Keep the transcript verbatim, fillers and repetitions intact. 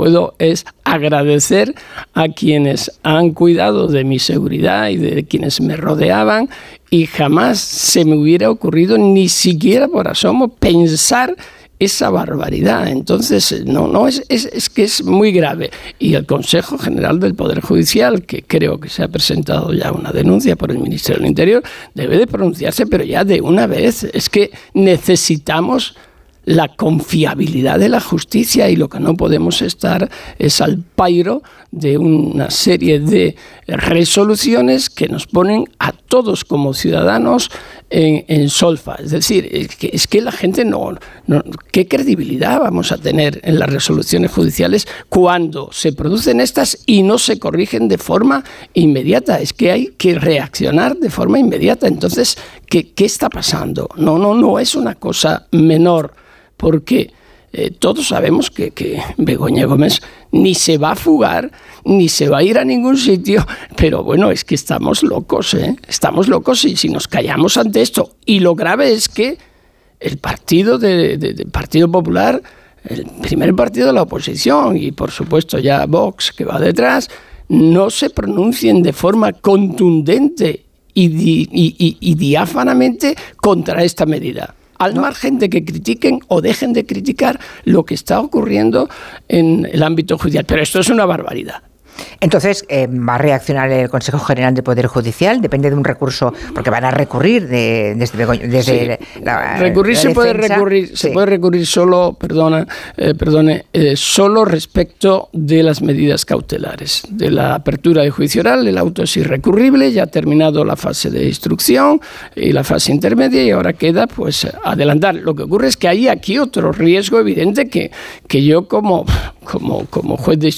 puedo es agradecer a quienes han cuidado de mi seguridad y de quienes me rodeaban, y jamás se me hubiera ocurrido ni siquiera por asomo pensar esa barbaridad. Entonces, no, no es, es, es que es muy grave. Y el Consejo General del Poder Judicial, que creo que se ha presentado ya una denuncia por el Ministerio del Interior, debe de pronunciarse, pero ya de una vez. Es que necesitamos la confiabilidad de la justicia, y lo que no podemos estar es al pairo de una serie de resoluciones que nos ponen a todos como ciudadanos en, en solfa. Es decir, es que, es que la gente no, no... ¿Qué credibilidad vamos a tener en las resoluciones judiciales cuando se producen estas y no se corrigen de forma inmediata? Es que hay que reaccionar de forma inmediata. Entonces, ¿qué, qué está pasando? No, no, no es una cosa menor, porque eh, todos sabemos que, que Begoña Gómez ni se va a fugar, ni se va a ir a ningún sitio, pero bueno, es que estamos locos, ¿eh? Estamos locos y si nos callamos ante esto. Y lo grave es que el partido de, de, de Partido Popular, el primer partido de la oposición, y por supuesto ya Vox, que va detrás, no se pronuncien de forma contundente y, di, y, y, y diáfanamente contra esta medida, al margen de que critiquen o dejen de criticar lo que está ocurriendo en el ámbito judicial. Pero esto es una barbaridad. Entonces, eh, ¿va a reaccionar el Consejo General del Poder Judicial? Depende de un recurso, porque van a recurrir de, desde, desde sí. la, recurrir la se defensa. puede recurrir, sí. se puede recurrir solo, perdona, eh, perdone, eh, solo respecto de las medidas cautelares, de la apertura de juicio oral. El auto es irrecurrible, ya ha terminado la fase de instrucción y la fase intermedia, y ahora queda pues adelantar. Lo que ocurre es que hay aquí otro riesgo evidente que, que yo como, como, como juez de